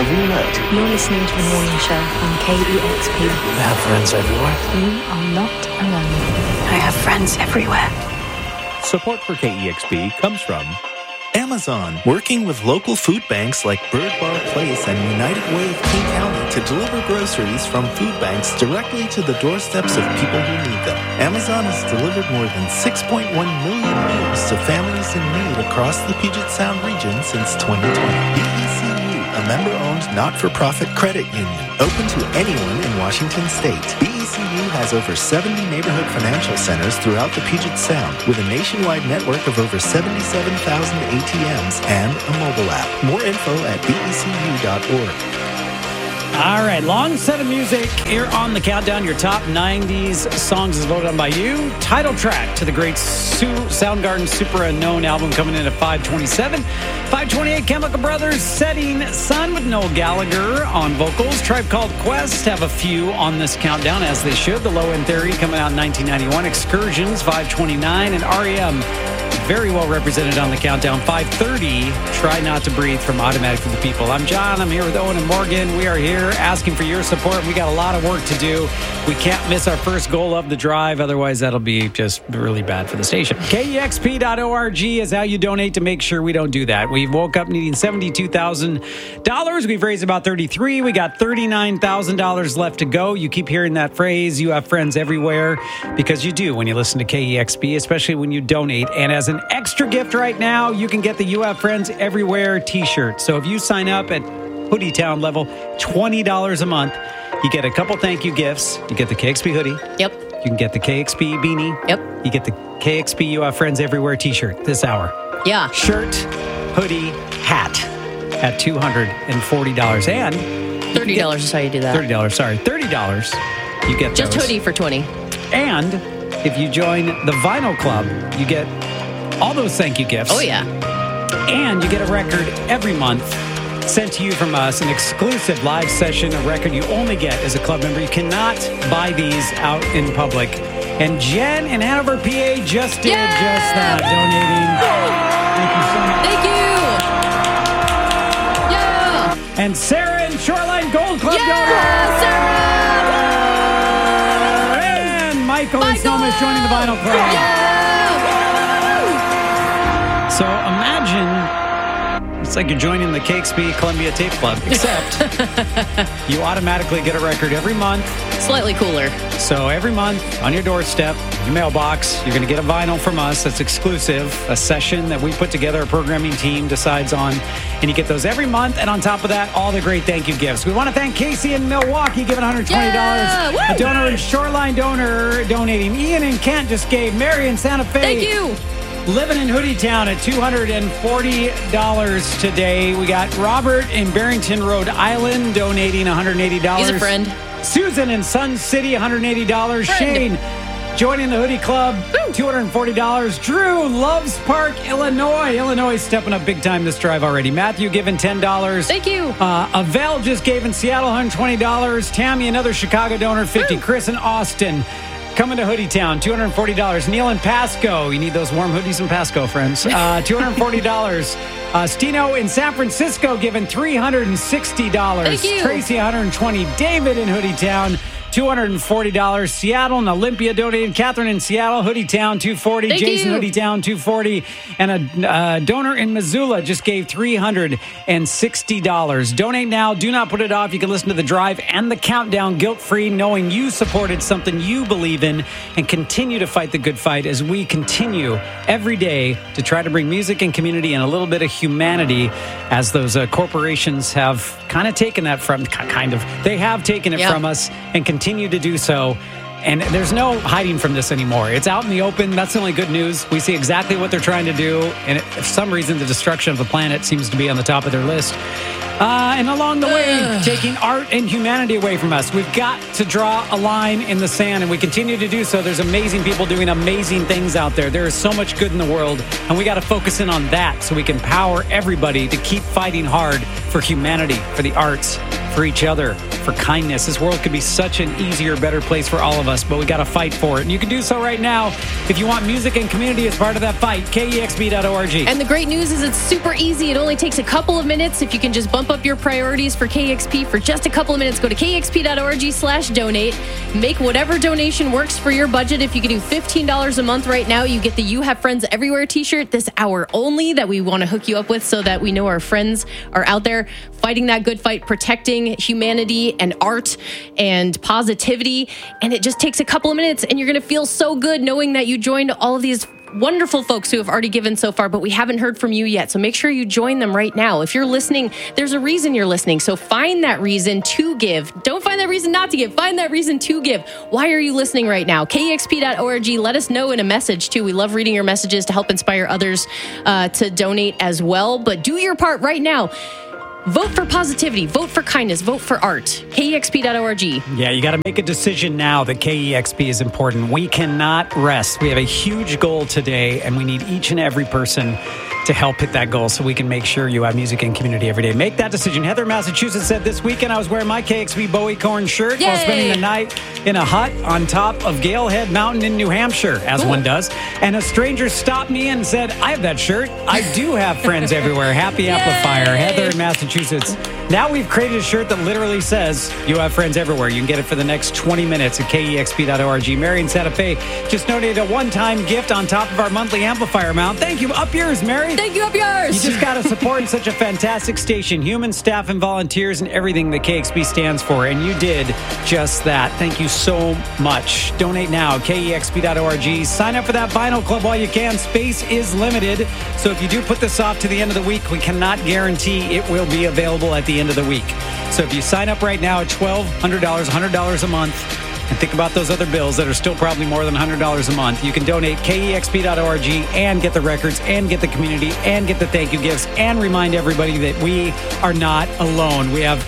Have we met? You're listening to The Morning Show on KEXP. I have friends everywhere. You are not alone. I have friends everywhere. Support for KEXP comes from Amazon, working with local food banks like Bird Bar Place and United Way of King County to deliver groceries from food banks directly to the doorsteps of people who need them. Amazon has delivered more than 6.1 million meals to families in need across the Puget Sound region since 2020. BECU, a member-owned not-for-profit credit union, open to anyone in Washington State. BECU has over 70 neighborhood financial centers throughout the Puget Sound, with a nationwide network of over 77,000 ATMs and a mobile app. More info at becu.org. All right, long set of music here on the countdown. Your top 90s songs is voted on by you. Title track to the great Soundgarden Super Unknown album coming in at 527. 528, Chemical Brothers, Setting Sun with Noel Gallagher on vocals. Tribe Called Quest have a few on this countdown, as they should. The Low End Theory coming out in 1991. Excursions, 529. And REM, very well represented on the countdown. 530, Try Not to Breathe from Automatic for the People. I'm John. I'm here with Owen and Morgan. We are here asking for your support. We got a lot of work to do. We can't miss our first goal of the drive. Otherwise, that'll be just really bad for the station. KEXP.org is how you donate to make sure we don't do that. We woke up needing $72,000. We've raised about 33. We got $39,000 left to go. You keep hearing that phrase, you have friends everywhere, because you do when you listen to KEXP, especially when you donate. And as an extra gift right now, you can get the You Have Friends Everywhere t-shirt. So if you sign up at Hoodie Town level, $20 a month, you get a couple thank you gifts. You get the KXP hoodie. Yep. You can get the KXP beanie. Yep. You get the KXP You Have Friends Everywhere t-shirt this hour. Yeah. Shirt, hoodie, hat at $240. And $30 is how you do that. $30, sorry. $30. You get Just those. hoodie for $20. And if you join the Vinyl Club, you get all those thank you gifts. Oh, yeah. And you get a record every month sent to you from us, an exclusive live session, a record you only get as a club member. You cannot buy these out in public. And Jen in Hanover, PA just did just that, donating. Thank you so much. Yeah! And Sarah in Shoreline Gold Club Sarah! And Michael in Snohomish joining the Vinyl Club. Yeah! So imagine it's like you're joining the KXP Columbia Tape Club, except you automatically get a record every month. Slightly cooler. So every month on your doorstep, your mailbox, you're going to get a vinyl from us that's exclusive, a session that we put together, a programming team decides on, and you get those every month. And on top of that, all the great thank you gifts. We want to thank Casey in Milwaukee giving $120. Yeah! A donor in Shoreline donor donating. Ian in Kent just gave. Mary in Santa Fe. Thank you. Living in Hoodie Town at $240 today. We got Robert in Barrington, Rhode Island, donating $180. He's a friend. Susan in Sun City, $180. Friend. Shane joining the Hoodie Club, $240. Drew, Loves Park, Illinois. Illinois stepping up big time this drive already. Matthew giving $10. Thank you. Avel just gave in Seattle $120. Tammy, another Chicago donor, $50. Chris in Austin coming to Hoodie Town, $240. Neil in Pasco. You need those warm hoodies in Pasco, friends. $240. Stino in San Francisco giving $360. Thank you. Tracy, $120. David in Hoodie Town, $240. Seattle and Olympia donated. Catherine in Seattle, Hoodie Town, $240. Thank Jason, you. Hoodie Town, $240. And a donor in Missoula just gave $360. Donate now. Do not put it off. You can listen to the drive and the countdown guilt-free, knowing you supported something you believe in, and continue to fight the good fight as we continue every day to try to bring music and community and a little bit of humanity, as those corporations have kind of taken that from, they have taken it from us and continue to do so. And there's no hiding from this anymore. It's out in the open. That's the only good news. We see exactly what they're trying to do. And for some reason, the destruction of the planet seems to be on the top of their list. And along the way, taking art and humanity away from us. We've got to draw a line in the sand, and we continue to do so. There's amazing people doing amazing things out there. There is so much good in the world, and we got to focus in on that so we can power everybody to keep fighting hard for humanity, for the arts, for each other, for kindness. This world could be such an easier, better place for all of us, but we got to fight for it. And you can do so right now if you want music and community as part of that fight. KEXP.org. And the great news is it's super easy. It only takes a couple of minutes. If you can just bump up your priorities for KEXP for just a couple of minutes, go to KEXP.org/donate. Make whatever donation works for your budget. If you can do $15 a month right now, you get the You Have Friends Everywhere t-shirt this hour only that we want to hook you up with so that we know our friends are out there fighting that good fight, protecting humanity and art and positivity. And it just takes a couple of minutes and you're going to feel so good knowing that you joined all of these wonderful folks who have already given so far, but we haven't heard from you yet. So make sure you join them right now. If you're listening, there's a reason you're listening. So find that reason to give. Don't find that reason not to give. Find that reason to give. Why are you listening right now? KEXP.org. Let us know in a message too. We love reading your messages to help inspire others to donate as well. But do your part right now. Vote for positivity. Vote for kindness. Vote for art. KEXP.org. Yeah, you got to make a decision now that KEXP is important. We cannot rest. We have a huge goal today, and we need each and every person to help hit that goal so we can make sure you have music and community every day. Make that decision. Heather, Massachusetts said this weekend I was wearing my KXP Bowie Corn shirt while spending the night in a hut on top of Galehead Mountain in New Hampshire, as one does. And a stranger stopped me and said, I have that shirt. I do have friends everywhere. Happy Amplifier. Heather in Massachusetts. Now we've created a shirt that literally says, you have friends everywhere. You can get it for the next 20 minutes at KEXP.org. Mary in Santa Fe just donated a one-time gift on top of our monthly amplifier amount. Thank you. Up yours, Mary. Thank you, up yours. You just got to support such a fantastic station, human, staff, and volunteers, and everything that KXP stands for. And you did just that. Thank you so much. Donate now, KEXP.org. Sign up for that vinyl club while you can. Space is limited. So if you do put this off to the end of the week, we cannot guarantee it will be available at the end of the week. So if you sign up right now at $1,200 a month, and think about those other bills that are still probably more than $100 a month. You can donate KEXP.org and get the records and get the community and get the thank you gifts and remind everybody that we are not alone. We have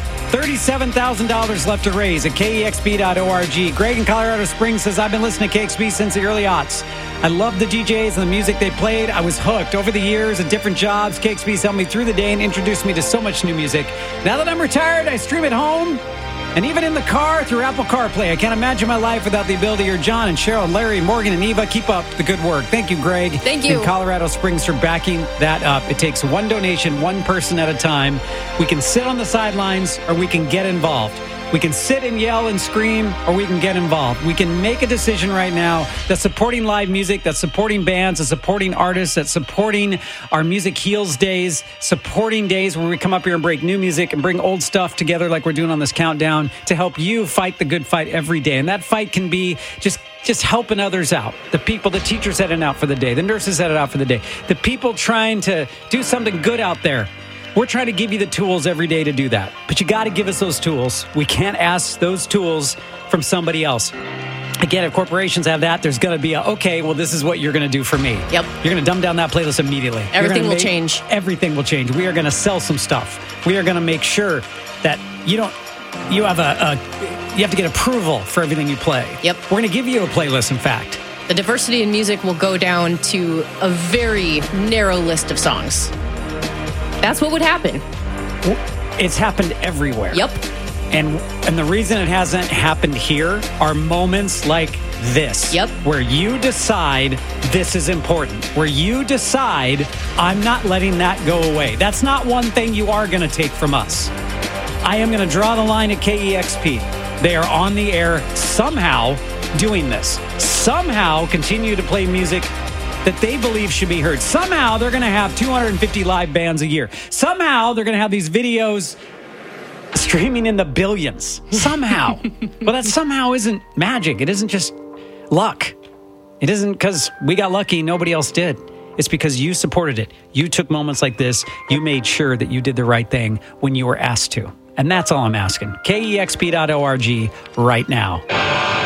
$37,000 left to raise at KEXP.org. Greg in Colorado Springs says, I've been listening to KXP since the early aughts. I love the DJs and the music they played. I was hooked. Over the years at different jobs, KXP's helped me through the day and introduced me to so much new music. Now that I'm retired, I stream at home. And even in the car through Apple CarPlay. I can't imagine my life without the ability of John and Cheryl and Larry, Morgan and Eva. Keep up the good work. Thank you, Greg. Thank you. In Colorado Springs for backing that up. It takes one donation, one person at a time. We can sit on the sidelines or we can get involved. We can sit and yell and scream, or we can get involved. We can make a decision right now that's supporting live music, that's supporting bands, that's supporting artists, that's supporting our Music Heals days, supporting days where we come up here and break new music and bring old stuff together like we're doing on this countdown to help you fight the good fight every day. And that fight can be just helping others out. The people, the teachers heading out for the day, the nurses headed out for the day, the people trying to do something good out there. We're trying to give you the tools every day to do that. But you got to give us those tools. We can't ask those tools from somebody else. Again, if corporations have that, there's going to be okay, well, this is what you're going to do for me. Yep. You're going to dumb down that playlist immediately. Everything will change. Everything will change. We are going to sell some stuff. We are going to make sure that you have to get approval for everything you play. Yep. We're going to give you a playlist, in fact. The diversity in music will go down to a very narrow list of songs. That's what would happen. It's happened everywhere. Yep. And the reason it hasn't happened here are moments like this. Yep. Where you decide this is important. Where you decide I'm not letting that go away. That's not one thing you are going to take from us. I am going to draw the line at KEXP. They are on the air somehow doing this. Somehow continue to play music that they believe should be heard. Somehow they're going to have 250 live bands a year. Somehow they're going to have these videos streaming in the billions. Somehow. Well, that somehow isn't magic. It isn't just luck. It isn't because we got lucky, nobody else did. It's because you supported it. You took moments like this. You made sure that you did the right thing when you were asked to. And that's all I'm asking. KEXP.org right now.